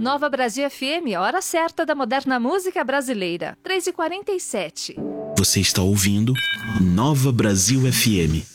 Nova Brasil FM, hora certa da moderna música brasileira, 3h47. Você está ouvindo Nova Brasil FM.